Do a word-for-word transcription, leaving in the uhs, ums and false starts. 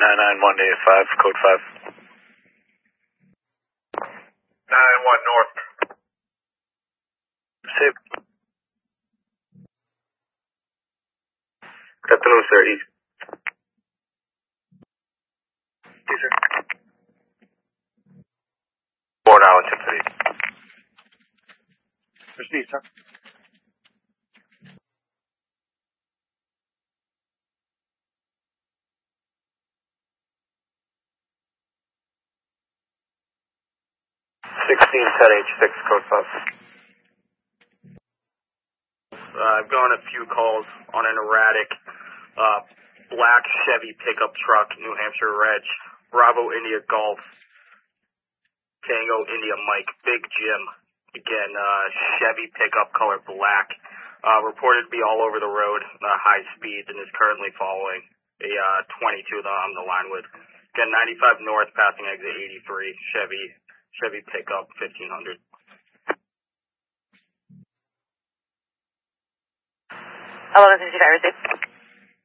nine nine one to five, code five. nine nine one north. Sip. Good afternoon, sir. East. Yes, sir. Four now in Tiffany. Proceed, sir. sixteen ten H six, code five. Uh, I've gone a few calls on an erratic uh, black Chevy pickup truck, New Hampshire Reg, Bravo India Golf, Tango India Mike, Big Jim. Again, uh, Chevy pickup color black. Uh, reported to be all over the road, uh, high speed, and is currently following a uh, twenty-two that I'm on the line with. Again, ninety-five north, passing exit eighty-three, Chevy Chevy pickup fifteen hundred. eleven fifty-five, receive.